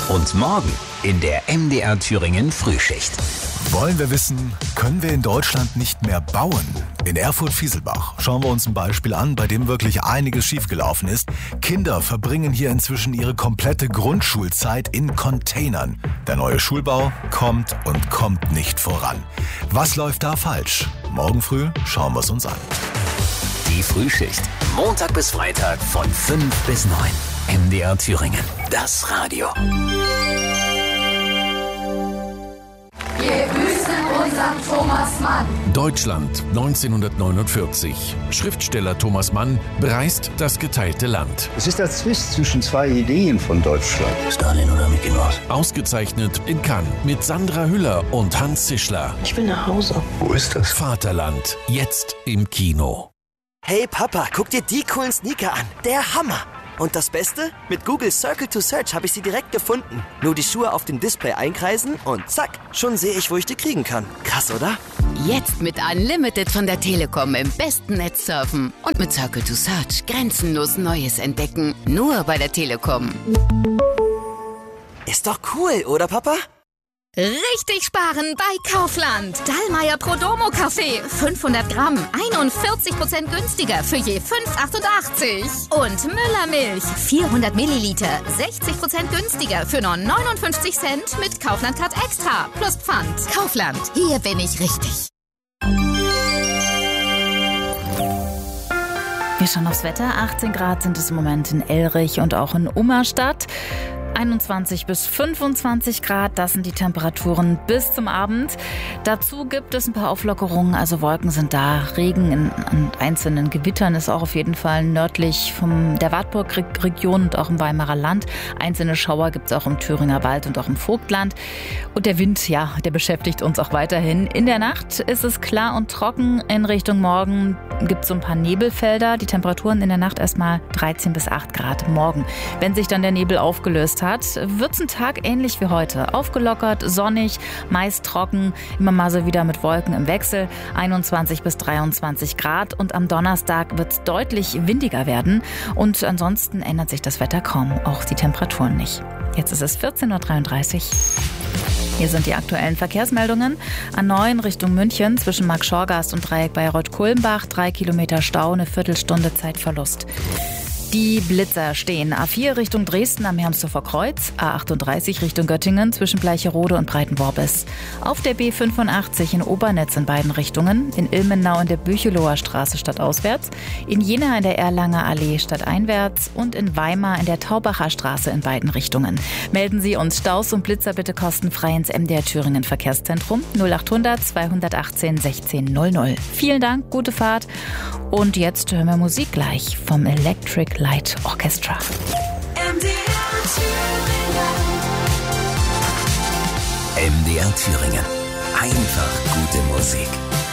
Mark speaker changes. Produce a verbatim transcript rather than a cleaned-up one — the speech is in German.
Speaker 1: Und morgen in der M D R Thüringen Frühschicht.
Speaker 2: Wollen wir wissen, können wir in Deutschland nicht mehr bauen? In Erfurt-Fieselbach schauen wir uns ein Beispiel an, bei dem wirklich einiges schiefgelaufen ist. Kinder verbringen hier inzwischen ihre komplette Grundschulzeit in Containern. Der neue Schulbau kommt und kommt nicht voran. Was läuft da falsch? Morgen früh schauen wir es uns an.
Speaker 1: Die Frühschicht. Montag bis Freitag von fünf bis neun. M D R Thüringen. Das Radio.
Speaker 3: Wir grüßen unseren Thomas Mann.
Speaker 4: Deutschland neunzehnhundertneunundvierzig. Schriftsteller Thomas Mann bereist das geteilte Land.
Speaker 5: Es ist der Zwist zwischen zwei Ideen von Deutschland.
Speaker 6: Stalin oder Mickey Mouse?
Speaker 4: Ausgezeichnet in Cannes mit Sandra Hüller und Hans Zischler.
Speaker 6: Ich will nach Hause.
Speaker 5: Wo ist das?
Speaker 4: Vaterland, jetzt im Kino.
Speaker 7: Hey Papa, guck dir die coolen Sneaker an. Der Hammer. Und das Beste? Mit Google Circle to Search habe ich sie direkt gefunden. Nur die Schuhe auf dem Display einkreisen und zack, schon sehe ich, wo ich die kriegen kann. Krass, oder?
Speaker 8: Jetzt mit Unlimited von der Telekom im besten Netz surfen. Und mit Circle to Search grenzenlos Neues entdecken. Nur bei der Telekom.
Speaker 7: Ist doch cool, oder Papa?
Speaker 9: Richtig sparen bei Kaufland. Dallmayr Prodomo Kaffee. fünfhundert Gramm. einundvierzig Prozent günstiger für je fünf Euro achtundachtzig. Und Müller Milch. vierhundert Milliliter. sechzig Prozent günstiger für nur neunundfünfzig Cent mit Kaufland Card Extra. Plus Pfand. Kaufland. Hier bin ich richtig.
Speaker 10: Wir schauen aufs Wetter. achtzehn Grad sind es im Moment in Elrich und auch in Ummerstadt. einundzwanzig bis fünfundzwanzig Grad, das sind die Temperaturen bis zum Abend. Dazu gibt es ein paar Auflockerungen, also Wolken sind da. Regen in, in einzelnen Gewittern ist auch auf jeden Fall nördlich von der Wartburg-Region und auch im Weimarer Land. Einzelne Schauer gibt es auch im Thüringer Wald und auch im Vogtland. Und der Wind, ja, der beschäftigt uns auch weiterhin. In der Nacht ist es klar und trocken. In Richtung Morgen gibt es so ein paar Nebelfelder. Die Temperaturen in der Nacht erstmal dreizehn bis acht Grad morgen. Wenn sich dann der Nebel aufgelöst hat, wird es ein Tag ähnlich wie heute. Aufgelockert, sonnig, meist trocken, immer mal so wieder mit Wolken im Wechsel. einundzwanzig bis dreiundzwanzig Grad und am Donnerstag wird es deutlich windiger werden. Und ansonsten ändert sich das Wetter kaum, auch die Temperaturen nicht. Jetzt ist es vierzehn Uhr dreiunddreißig. Hier sind die aktuellen Verkehrsmeldungen. A neun Richtung München zwischen Marktschorgast und Dreieck Bayreuth-Kulmbach. Drei Kilometer Stau, eine Viertelstunde Zeitverlust. Die Blitzer stehen A vier Richtung Dresden am Hermsdorfer Kreuz, A achtunddreißig Richtung Göttingen zwischen Bleicherode und Breitenworbis. Auf der B fünfundachtzig in Obernetz in beiden Richtungen, in Ilmenau in der Bücheloher Straße stadtauswärts, in Jena in der Erlanger Allee stadteinwärts und in Weimar in der Taubacher Straße in beiden Richtungen. Melden Sie uns Staus und Blitzer bitte kostenfrei ins M D R Thüringen Verkehrszentrum null achthundert zweihundertachtzehn sechzehn null null. Vielen Dank, gute Fahrt und jetzt hören wir Musik gleich vom Electric Light Orchestra.
Speaker 1: M D R Thüringen. M D R Thüringen. Einfach gute Musik.